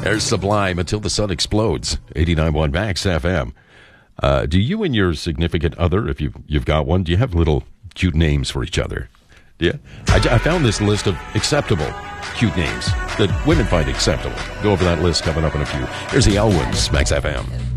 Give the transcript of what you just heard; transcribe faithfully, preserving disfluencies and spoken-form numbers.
There's Sublime, Until the Sun Explodes, eighty-nine point one Max F M. Uh, do you and your significant other, if you've, you've got one, do you have little cute names for each other? Yeah. I, I found this list of acceptable cute names that women find acceptable. Go over that list coming up in a few. Here's the Elwins, Max F M.